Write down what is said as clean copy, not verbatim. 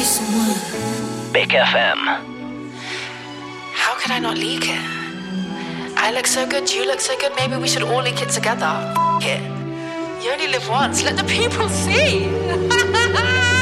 Big FM. How could I not leak it? I look so good, you look so good, maybe we should all leak it together. F it. You only live once, let the people see.